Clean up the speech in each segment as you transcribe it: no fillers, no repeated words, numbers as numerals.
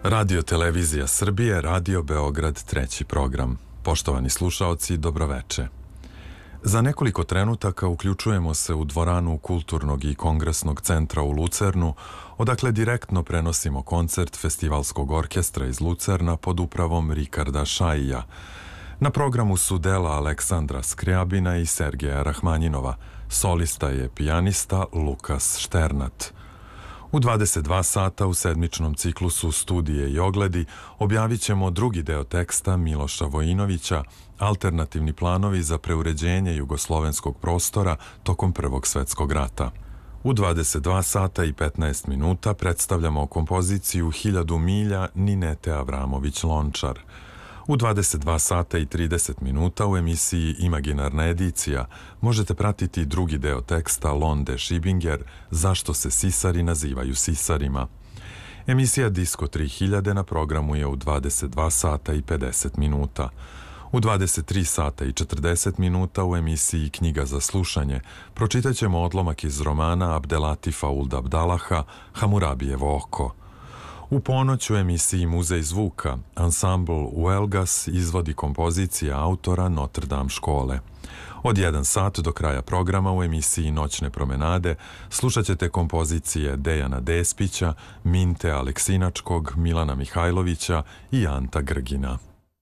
Radio Televizija Srbije, Radio Beograd, treći program. Poštovani slušaoci, dobroveče. Za nekoliko trenutaka uključujemo se u dvoranu Kulturnog i kongresnog centra u Lucernu, odakle direktno prenosimo koncert Festivalskog orkestra iz Lucerna pod upravom Rikarda Šaija. Na programu su dela Aleksandra Skrjabina i Sergeja Rahmanjinova. Solista je pijanista Lukas Šternat. U 22 sata u sedmičnom ciklusu Studije i ogledi objavit ćemo drugi deo teksta Miloša Vojinovića, alternativni planovi za preuređenje jugoslovenskog prostora tokom Prvog svetskog rata. U 22 sata i 15 minuta predstavljamo kompoziciju 1000 milja Ninete Avramović-Lončar. U 22 sata i 30 minuta u emisiji Imaginarna edicija možete pratiti drugi deo teksta Londe Šibinger Zašto se sisari nazivaju sisarima. Emisija Disko 3000 na programu je u 22 sata i 50 minuta. U 23 sata i 40 minuta u emisiji Knjiga za slušanje pročitat ćemo odlomak iz romana Abdelatifa Uld Abdalaha Hamurabijevo oko. U ponoć u emisiji Muzej zvuka ansambl Uelgas izvodi kompozicije autora Notre Dame škole. Od 1 sat do kraja programa u emisiji Noćne promenade slušat ćete kompozicije Dejana Despića, Minte Aleksinačkog, Milana Mihajlovića i Anta Grgina.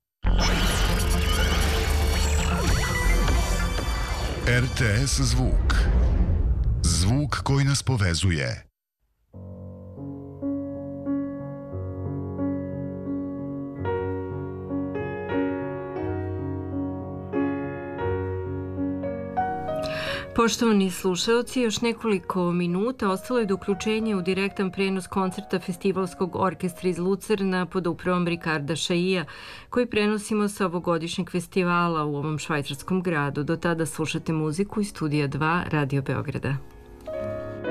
RTS zvuk. Zvuk koji nas povezuje. Poštovani slušalci, još nekoliko minuta ostalo je do uključenja u direktan prenos koncerta Festivalskog orkestra iz Lucerna pod upravom Rikarda Šaija, koji prenosimo sa ovogodišnjeg festivala u ovom švajcarskom gradu. Do tada slušate muziku iz Studija 2 Radio Beograda.